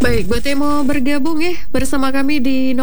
Baik, buat yang mau bergabung ya bersama kami di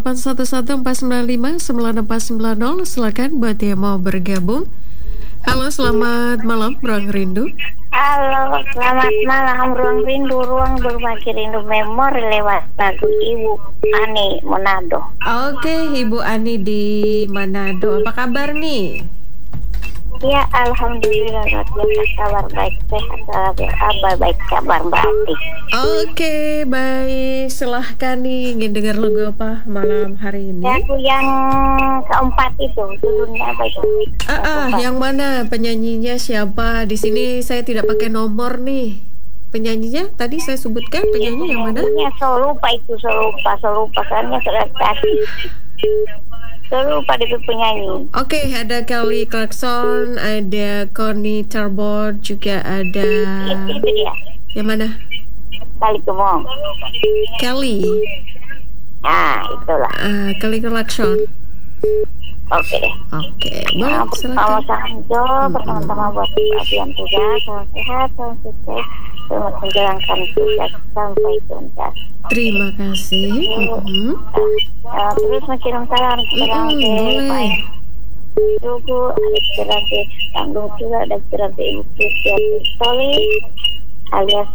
0811495990, silakan buat yang mau bergabung. Halo, selamat malam, Ruang Rindu. Halo, selamat malam. Ruang Rindu, ruang berbagi rindu memori lewat lagu Ibu Ani Manado. Oke, Ibu Ani di Manado, apa kabar nih? Ya, alhamdulillah luar biasa, kabar baik, sehat, baik kabar baik. Oke, baik, silahkan nih, ingin dengar lagu apa malam hari ini? Lagu yang keempat itu, judulnya apa itu? Yang mana? Penyanyinya siapa? Di sini saya tidak pakai nomor nih. Penyanyinya tadi saya sebutkan, penyanyi yang mana? Saya lupa karena sudah kasih. Saya lupa dia penyanyi. Oke, ada Kelly Clarkson, ada Connie Talbot, juga ada. Itu dia. Yang mana? Kali Kemong. Kelly. Itulah. Kelly Clarkson. Oke deh. Oke, Nah, boleh bersama silakan. Sanjo, bersama-sama buat bagian tugas, salam sehat, salam sukses, selamat menjalankan tugas sampai tuntas. Terima kasih. Terus mengirim salam ke Boleh. Ibu, ada cerita Tanggung juga, ada cerita Ibu Kristia Pistoli, alias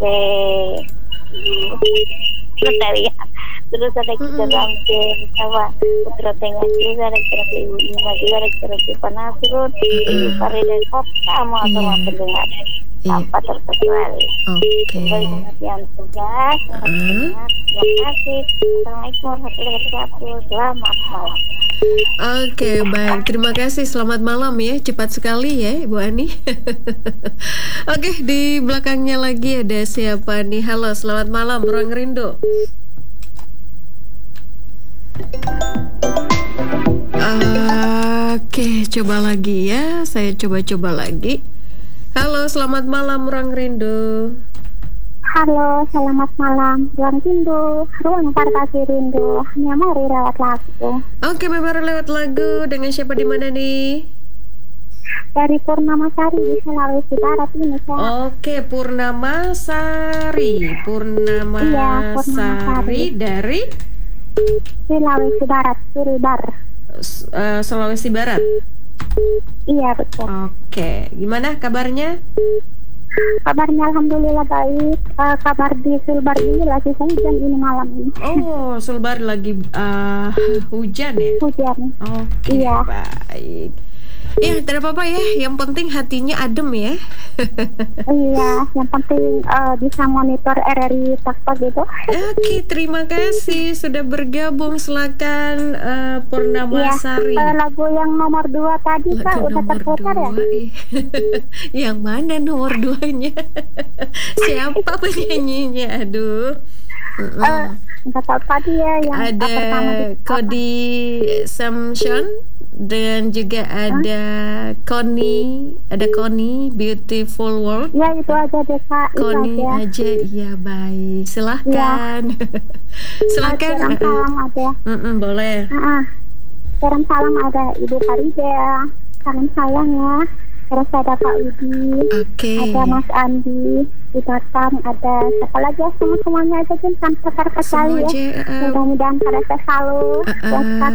Natalia. Terus ada kita damping sama Putra Tengah juga, ada cerita Ibu Ima juga, ada cerita Panasrun, Ibu Farida sama pendengar tanpa terkecuali. Oke. Yang tugas, terima kasih. Assalamualaikum warahmatullahi wabarakatuh. Selamat malam. Oke, baik. Terima kasih. Selamat malam ya. Cepat sekali ya, Ibu Ani. Oke, di belakangnya lagi ada siapa nih? Halo, selamat malam, Ruang Rindu. Oke, coba lagi ya. Saya coba lagi. Halo, selamat malam, Ruang Rindu. Halo, selamat malam. Ruang Rindu, ruang berbagi rindu, memori lewat lagu. Oke, memori lewat lagu. Dengan siapa di mana nih? Dari Purnamasari di Sulawesi Barat ini, Kak. Oke, Purnamasari. Purnamasari dari Sulawesi Barat, Suribar. Sulawesi Barat. Iya, betul. Oke, gimana kabarnya? Kabarnya alhamdulillah baik. Kabar di Sulbar ini lagi hujan ini malam ini. Oh, Sulbar lagi hujan ya? Hujan. Oke, Iya. baik. Ya, tidak apa-apa ya. Yang penting hatinya adem ya. Iya, yang penting bisa monitor RRI Taktok gitu. Oke, terima kasih sudah bergabung. Silakan Purnamasari. Iya, lagu yang nomor 2 tadi Kak Waduh, udah nomor terputar ya? 2. Yang mana nomor 2-nya? Siapa penyanyinya? Aduh. Nggak tahu tadi ya yang Ada pertama Cody Samson dan juga ada Connie Beautiful World. Ya itu aja deh Kak. Connie Itu aja. aja, iya baik. Silahkan. Silahkan. Kirim salam ada. Boleh. Kirim salam ada Ibu Farida. Salam sayang ya. Terus ada Kak Widi. Oke. Ada Mas Andi di Batam. Ada siapa lagi ya, semuanya aja kan tanpa terkecuali ya. Mudah-mudahan pada selalu.